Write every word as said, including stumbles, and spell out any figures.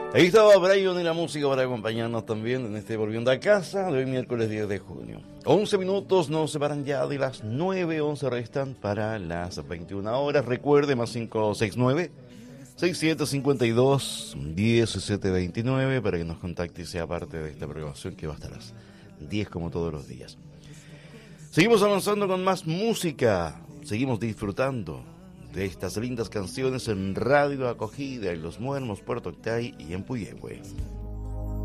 Ahí estaba Brian y la música para acompañarnos también en este Volviendo a Casa de hoy miércoles diez de junio. once minutos nos separan ya de las nueve, once restan para las veintiuna horas. Recuerde, más cinco seis nueve, seis siete cinco dos, uno siete dos nueve para que nos contacte y sea parte de esta programación que va hasta las diez como todos los días. Seguimos avanzando con más música, seguimos disfrutando de estas lindas canciones en Radio Acogida, en Los Muermos, Puerto Octay y en Puyehue.